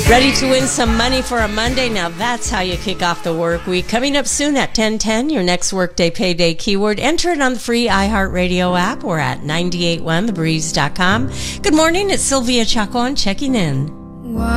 Ready to win some money for a Monday? Now that's how you kick off the work week. Coming up soon at 10:10, your next workday payday keyword. Enter it on the free iHeartRadio app or at 981thebreeze.com. Good morning, it's Sylvia Chacon checking in.